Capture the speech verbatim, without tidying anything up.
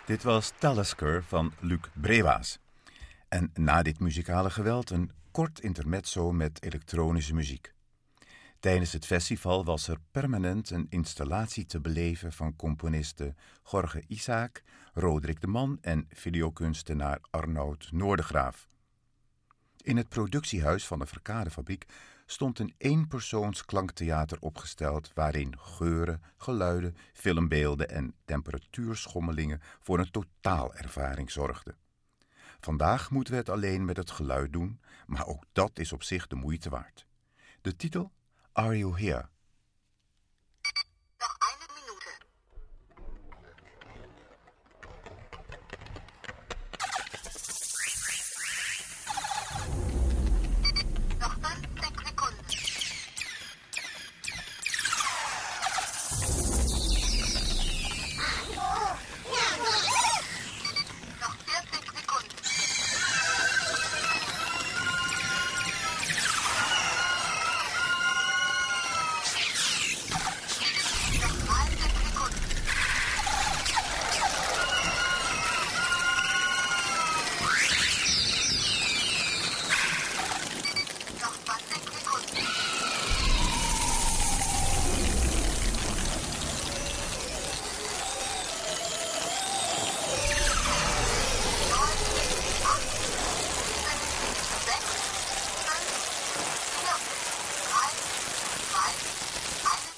Dit was Talisker van Luc Brewaas. En na dit muzikale geweld een kort intermezzo met elektronische muziek. Tijdens het festival was er permanent een installatie te beleven van componisten Jorge Isaac, Roderick de Man en videokunstenaar Arnoud Noordegraaf. In het productiehuis van de Verkadefabriek stond een eenpersoons klanktheater opgesteld waarin geuren, geluiden, filmbeelden en temperatuurschommelingen voor een totaalervaring zorgden. Vandaag moeten we het alleen met het geluid doen, maar ook dat is op zich de moeite waard. De titel Are You Here